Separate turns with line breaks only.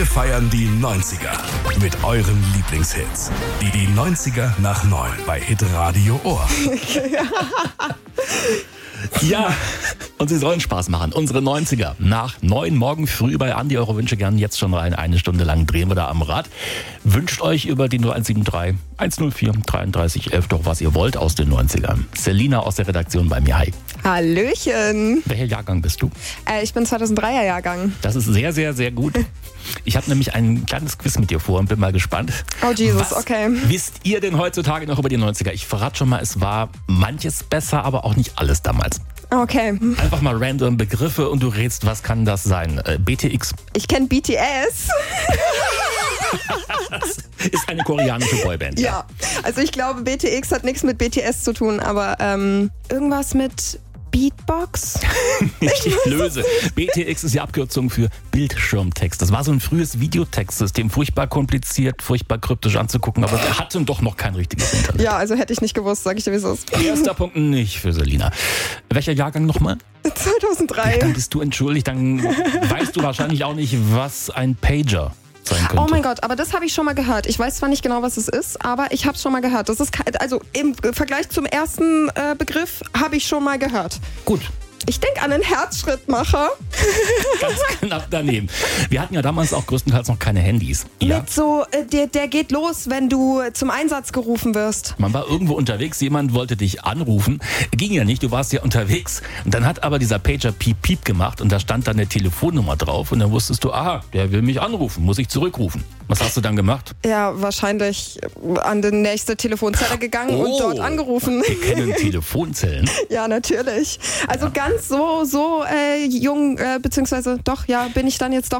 Wir feiern die 90er mit euren Lieblingshits. Die 90er nach 9 bei Hitradio Ohr.
Ja, und sie sollen Spaß machen. Unsere 90er nach 9 morgen früh bei Andi. Eure Wünsche gern jetzt schon rein. Eine Stunde lang drehen wir da am Rad. Wünscht euch über die 0173 104 33 11 doch, was ihr wollt aus den 90ern. Selina aus der Redaktion bei mir. Hi.
Hallöchen.
Welcher Jahrgang bist du?
Ich bin 2003er Jahrgang.
Das ist sehr, sehr, sehr gut. Ich habe nämlich ein kleines Quiz mit dir vor und bin mal gespannt.
Oh Jesus,
was
okay.
Wisst ihr denn heutzutage noch über die 90er? Ich verrate schon mal, es war manches besser, aber auch nicht alles damals.
Okay.
Einfach mal random Begriffe und du rätst, was kann das sein? BTX.
Ich kenne BTS.
Ist eine koreanische Boyband.
Ja, also ich glaube, BTX hat nichts mit BTS zu tun, aber irgendwas mit Beatbox?
Ich löse. BTX ist die Abkürzung für Bildschirmtext. Das war so ein frühes Videotextsystem. Furchtbar kompliziert, furchtbar kryptisch anzugucken, aber wir hatten doch noch kein richtiges Internet.
Ja, also hätte ich nicht gewusst, sag ich dir, wie es ist.
Erster Punkt nicht für Selina. Welcher Jahrgang nochmal?
2003.
Ja, dann bist du entschuldigt, dann weißt du wahrscheinlich auch nicht, was ein Pager sein könnte.
Oh mein Gott, aber das habe ich schon mal gehört. Ich weiß zwar nicht genau, was es ist, aber ich habe es schon mal gehört. Das ist also im Vergleich zum ersten Begriff habe ich schon mal gehört.
Gut.
Ich denke an einen Herzschrittmacher.
Ganz knapp daneben. Wir hatten ja damals auch größtenteils noch keine Handys. Ja.
Mit so, der geht los, wenn du zum Einsatz gerufen wirst.
Man war irgendwo unterwegs, jemand wollte dich anrufen. Ging ja nicht, du warst ja unterwegs. Und dann hat aber dieser Pager Piep Piep gemacht und da stand dann eine Telefonnummer drauf. Und dann wusstest du, aha, der will mich anrufen, muss ich zurückrufen. Was hast du dann gemacht?
Ja, wahrscheinlich an die nächste Telefonzelle gegangen und dort angerufen.
Wir kennen Telefonzellen.
Ja, natürlich. Also ganz so jung, beziehungsweise doch, ja, bin ich dann jetzt doch